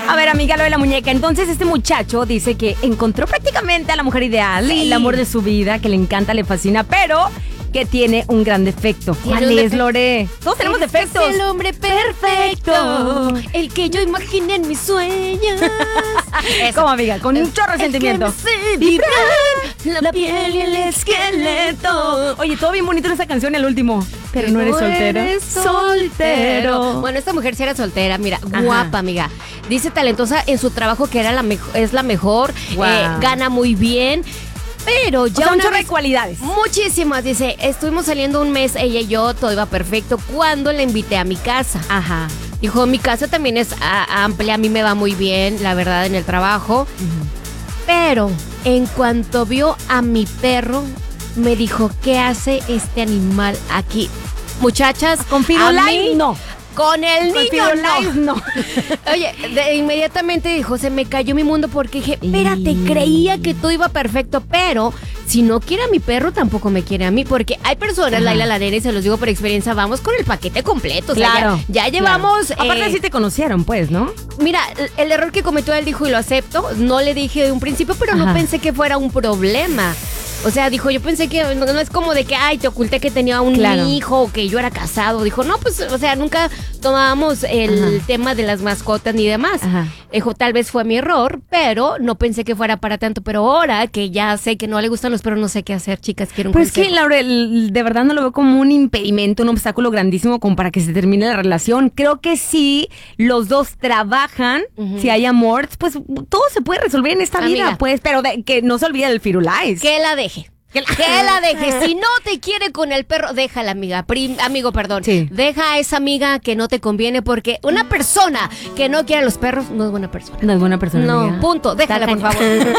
A ver, amiga, lo de la muñeca. Entonces, este muchacho dice que encontró prácticamente a la mujer ideal, el amor de su vida, que le encanta, le fascina, pero que tiene un gran defecto. ¿Cuál es, Lore? Todos tenemos defectos. Es el hombre perfecto, el que yo imaginé en mis sueños. ¿Cómo, amiga? Con un chorro de sentimiento. Vibrar la piel y el esqueleto. Oye, todo bien bonito en esa canción, el último. Pero no eres soltero. Soltero. Bueno, esta mujer sí era soltera, mira, guapa, amiga. Dice talentosa en su trabajo que es la mejor, gana muy bien. Pero ya un chorro de cualidades. Muchísimas. Dice, estuvimos saliendo un mes, ella y yo, todo iba perfecto, cuando la invité a mi casa. Ajá. Dijo, mi casa también es amplia, a mí me va muy bien, la verdad, en el trabajo. Pero en cuanto vio a mi perro, me dijo, ¿qué hace este animal aquí? Muchachas, con Firulais, no. Con el niño, no. Oye, inmediatamente dijo, se me cayó mi mundo porque dije, espérate, creía que todo iba perfecto, pero si no quiere a mi perro, tampoco me quiere a mí, porque hay personas, Laila Ladera, y se los digo por experiencia, vamos con el paquete completo. O sea, claro. Ya llevamos... Aparte sí te conocieron, pues, ¿no? Mira, el error que cometió él dijo, y lo acepto, no le dije de un principio, pero no pensé que fuera un problema. O sea, dijo, yo pensé que no es como de que, ay, te oculté que tenía un hijo o que yo era casado. Dijo, no, pues, o sea, nunca tomábamos el tema de las mascotas ni demás. Dijo, tal vez fue mi error, pero no pensé que fuera para tanto. Pero ahora que ya sé que no le gustan los perros, no sé qué hacer, chicas, quiero un Pero consejo. es que, Laurel, de verdad no lo veo como un impedimento, un obstáculo grandísimo como para que se termine la relación. Creo que si los dos trabajan, si hay amor, pues todo se puede resolver en esta vida, pues. Pero que no se olvide del Firulais. Que la deje. Que la deje. Si no te quiere con el perro, déjala, amiga. Amigo, perdón. Sí. Deja a esa amiga que no te conviene, porque una persona que no quiere a los perros no es buena persona. No es buena persona, No, amiga. punto. Déjala, por favor.